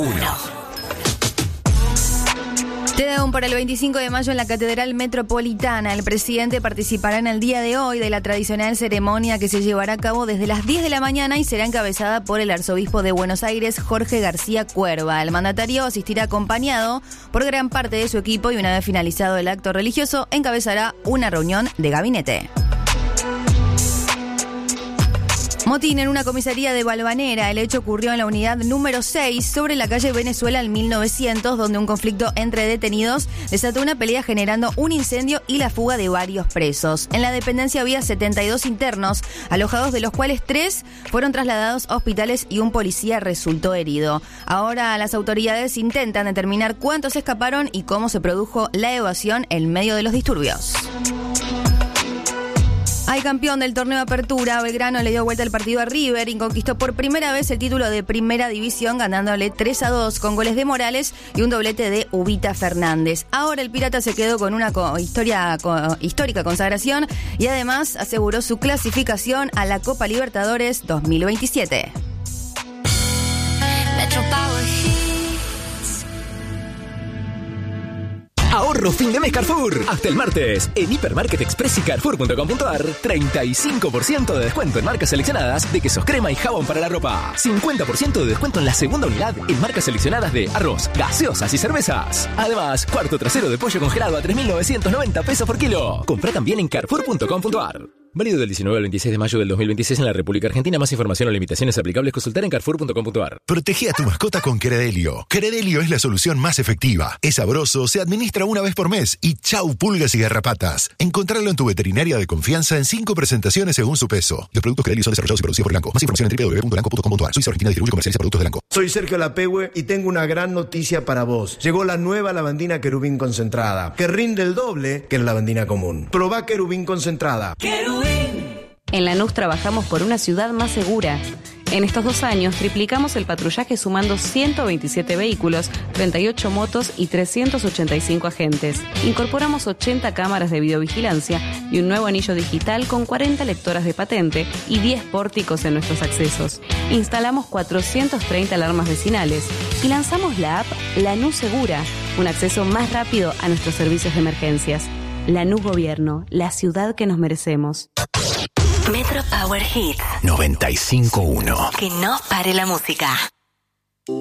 95.1. Tedeum para el 25 de mayo en la Catedral Metropolitana. El presidente participará en el día de hoy de la tradicional ceremonia que se llevará a cabo desde las 10 de la mañana y será encabezada por el arzobispo de Buenos Aires, Jorge García Cuerva. El mandatario asistirá acompañado por gran parte de su equipo y una vez finalizado el acto religioso encabezará una reunión de gabinete. Motín en una comisaría de Valvanera. El hecho ocurrió en la unidad número 6 sobre la calle Venezuela en 1900, donde un conflicto entre detenidos desató una pelea generando un incendio y la fuga de varios presos. En la dependencia había 72 internos, alojados de los cuales 3 fueron trasladados a hospitales y un policía resultó herido. Ahora las autoridades intentan determinar cuántos escaparon y cómo se produjo la evasión en medio de los disturbios. Hay campeón del torneo Apertura. Belgrano le dio vuelta el partido a River y conquistó por primera vez el título de Primera División, ganándole 3-2 con goles de Morales y un doblete de Ubita Fernández. Ahora el Pirata se quedó con una histórica consagración y además aseguró su clasificación a la Copa Libertadores 2027. Ahorro fin de mes Carrefour. Hasta el martes. En Hipermarket Express y Carrefour.com.ar, 35% de descuento en marcas seleccionadas de quesos crema y jabón para la ropa. 50% de descuento en la segunda unidad en marcas seleccionadas de arroz, gaseosas y cervezas. Además, cuarto trasero de pollo congelado a 3.990 pesos por kilo. Comprá también en Carrefour.com.ar. Válido del 19 al 26 de mayo del 2026 en la República Argentina. Más información o limitaciones aplicables consultar en Carrefour.com.ar. Protege a tu mascota con Credelio. Credelio es la solución más efectiva. Es sabroso, se administra una vez por mes y chau pulgas y garrapatas. Encontrarlo en tu veterinaria de confianza en 5 presentaciones según su peso. Los productos Credelio son desarrollados y producidos por Elanco. Más información en www.elanco.com.ar. Suiza Argentina distribuye y comercializa productos de Elanco. Soy Sergio Lapehue y tengo una gran noticia para vos. Llegó la nueva lavandina Querubín concentrada, que rinde el doble que la lavandina común. Probá Querubín concentrada. En Lanús trabajamos por una ciudad más segura. En estos 2 años triplicamos el patrullaje sumando 127 vehículos, 38 motos y 385 agentes. Incorporamos 80 cámaras de videovigilancia y un nuevo anillo digital con 40 lectoras de patente y 10 pórticos en nuestros accesos. Instalamos 430 alarmas vecinales y lanzamos la app Lanús Segura, un acceso más rápido a nuestros servicios de emergencias. Lanús Gobierno, la ciudad que nos merecemos. Metro Power Hits 95.1. Que no pare la música.